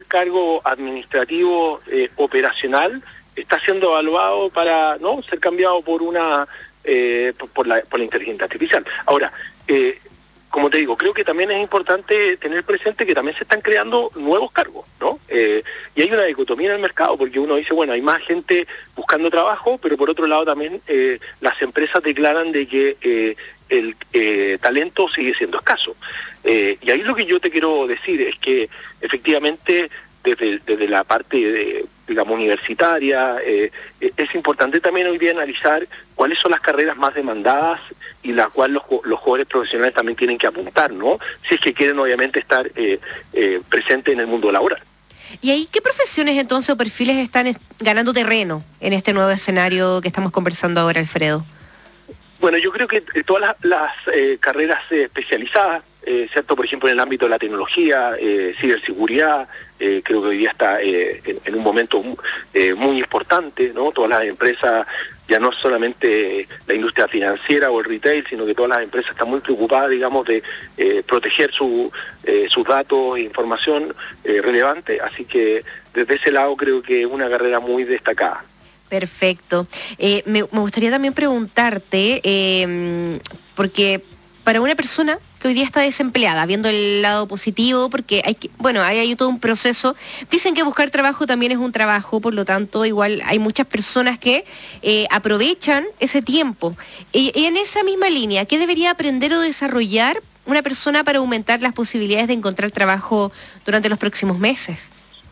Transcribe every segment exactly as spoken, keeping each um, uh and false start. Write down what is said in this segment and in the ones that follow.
cargo administrativo eh, operacional está siendo evaluado para no ser cambiado por una eh, por, por, la, por la inteligencia artificial. Ahora, eh, como te digo, creo que también es importante tener presente que también se están creando nuevos cargos, ¿no? Eh, y hay una dicotomía en el mercado, porque uno dice, bueno, hay más gente buscando trabajo, pero por otro lado también eh, las empresas declaran de que eh, el eh, talento sigue siendo escaso. Eh, y ahí lo que yo te quiero decir es que efectivamente desde, desde la parte de, digamos, universitaria, eh, es importante también hoy día analizar cuáles son las carreras más demandadas y las cuales los, los jóvenes profesionales también tienen que apuntar, ¿no? Si es que quieren obviamente estar eh, eh, presentes en el mundo laboral. ¿Y ahí qué profesiones entonces o perfiles están es, ganando terreno en este nuevo escenario que estamos conversando ahora, Alfredo? Bueno, yo creo que todas las, las eh, carreras eh, especializadas, eh, ¿cierto? Por ejemplo, en el ámbito de la tecnología, eh, ciberseguridad, eh, creo que hoy día está eh, en, en un momento eh, muy importante, ¿no? Todas las empresas, ya no solamente la industria financiera o el retail, sino que todas las empresas están muy preocupadas, digamos, de eh, proteger su, eh, sus datos e información eh, relevante, así que desde ese lado creo que es una carrera muy destacada. Perfecto. Eh, me, me gustaría también preguntarte, eh, porque para una persona que hoy día está desempleada, viendo el lado positivo, porque hay que, bueno, hay, hay todo un proceso. Dicen que buscar trabajo también es un trabajo, por lo tanto, igual hay muchas personas que eh, aprovechan ese tiempo. Y, y en esa misma línea, ¿qué debería aprender o desarrollar una persona para aumentar las posibilidades de encontrar trabajo durante los próximos meses?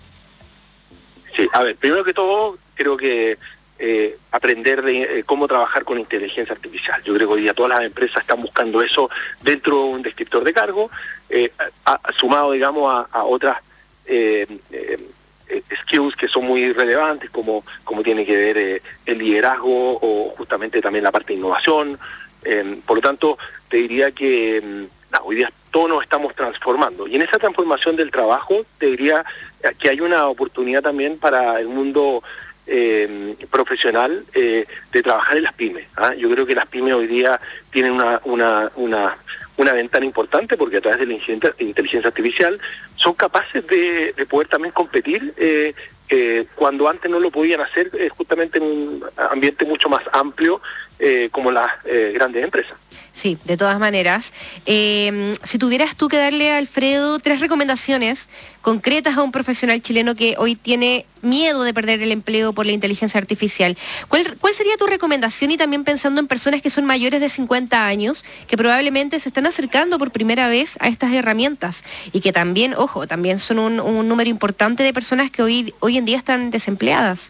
Sí, a ver, primero que todo, creo que eh, aprender de eh, cómo trabajar con inteligencia artificial. Yo creo que hoy día todas las empresas están buscando eso dentro de un descriptor de cargo, eh, a, a, sumado, digamos, a, a otras eh, eh, skills que son muy relevantes, como, como tiene que ver eh, el liderazgo o justamente también la parte de innovación. Eh, por lo tanto, te diría que no, hoy día todos nos estamos transformando. Y en esa transformación del trabajo, te diría que hay una oportunidad también para el mundo eh, profesional eh, de trabajar en las pymes. ¿ah? Yo creo que las pymes hoy día tienen una, una, una, una ventana importante porque a través de la inteligencia artificial son capaces de, de poder también competir eh, eh, cuando antes no lo podían hacer eh, justamente en un ambiente mucho más amplio eh, como las eh, grandes empresas. Sí, de todas maneras. Eh, si tuvieras tú que darle a Alfredo tres recomendaciones concretas a un profesional chileno que hoy tiene miedo de perder el empleo por la inteligencia artificial, ¿cuál, cuál sería tu recomendación? Y también pensando en personas que son mayores de cincuenta años, que probablemente se están acercando por primera vez a estas herramientas y que también, ojo, también son un, un número importante de personas que hoy, hoy en día están desempleadas.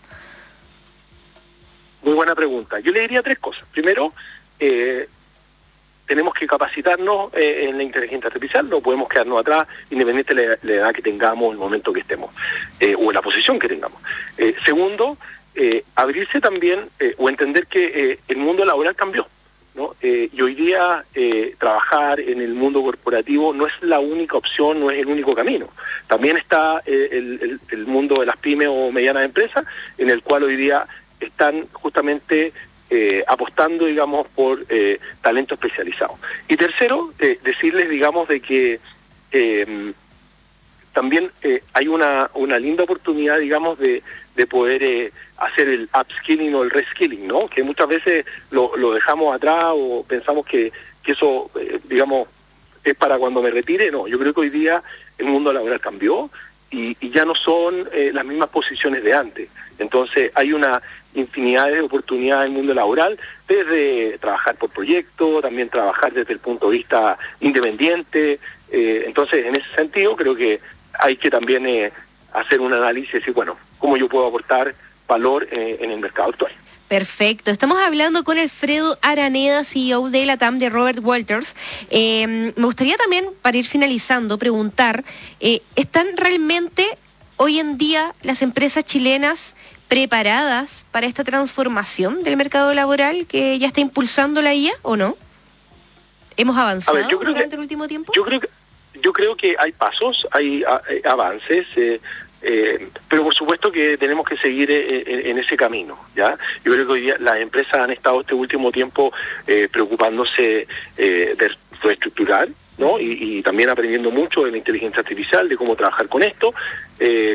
Muy buena pregunta. Yo le diría tres cosas. Primero, eh, tenemos que capacitarnos eh, en la inteligencia artificial, no podemos quedarnos atrás, independiente de la, la edad que tengamos, el momento que estemos, eh, o la posición que tengamos. Eh, segundo, eh, abrirse también, eh, o entender que eh, el mundo laboral cambió, ¿no? Eh, y hoy día eh, trabajar en el mundo corporativo no es la única opción, no es el único camino. También está eh, el, el, el mundo de las pymes o medianas empresas, en el cual hoy día están justamente Eh, apostando, digamos, por eh, talento especializado. Y tercero, eh, decirles, digamos, de que eh, también eh, hay una, una linda oportunidad, digamos, de, de poder eh, hacer el upskilling o el reskilling, ¿no? Que muchas veces lo, lo dejamos atrás o pensamos que, que eso, eh, digamos, es para cuando me retire. No, yo creo que hoy día el mundo laboral cambió y, y ya no son eh, las mismas posiciones de antes. Entonces hay una infinidad de oportunidades en el mundo laboral, desde trabajar por proyecto, también trabajar desde el punto de vista independiente. Eh, entonces, en ese sentido, creo que hay que también eh, hacer un análisis y decir, bueno, ¿cómo yo puedo aportar valor eh, en el mercado actual? Perfecto. Estamos hablando con Alfredo Araneda, C E O de LATAM de Robert Walters. Eh, me gustaría también, para ir finalizando, preguntar, eh, ¿están realmente hoy en día las empresas chilenas preparadas para esta transformación del mercado laboral que ya está impulsando la I A o no? ¿Hemos avanzado ver, yo creo durante que, el último tiempo? Yo creo que, yo creo que hay pasos, hay a, eh, avances, eh, eh, pero por supuesto que tenemos que seguir eh, en, en ese camino, ¿ya? Yo creo que hoy día las empresas han estado este último tiempo eh, preocupándose eh, de reestructurar, ¿no? Y, y también aprendiendo mucho de la inteligencia artificial, de cómo trabajar con esto. Eh,